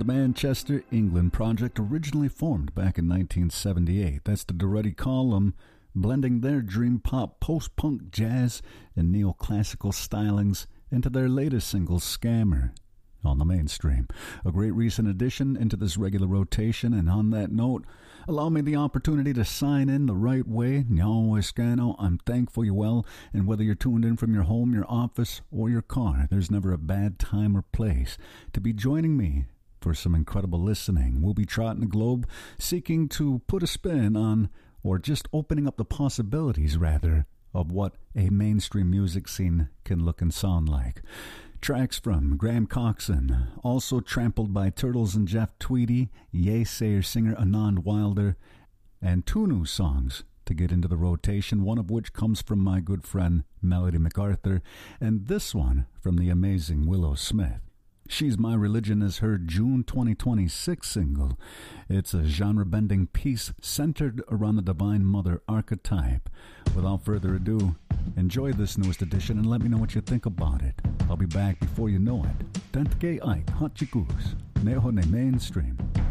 the Manchester, England project originally formed back in 1978. That's the Duretti Column, blending their dream pop, post-punk, jazz, and neoclassical stylings into their latest single, Scammer, on the Mainstream. A great recent addition into this regular rotation, and on that note, allow me the opportunity to sign in the right way. Nyawa Scano, I'm thankful you're well, and whether you're tuned in from your home, your office, or your car, there's never a bad time or place to be joining me for some incredible listening. We'll be trotting the globe, seeking to put a spin on, or just opening up the possibilities, rather, of what a mainstream music scene can look and sound like. Tracks from Graham Coxon, also trampled by Turtles and Jeff Tweedy, Yesayer singer Anand Wilder, and two new songs to get into the rotation, one of which comes from my good friend Melody MacArthur, and this one from the amazing Willow Smith. She's My Religion is her June 2026 single. It's a genre-bending piece centered around the Divine Mother archetype. Without further ado, enjoy this newest edition and let me know what you think about it. I'll be back before you know it. Tantke Ike, Hot Goose, Neho Ne Mainstream.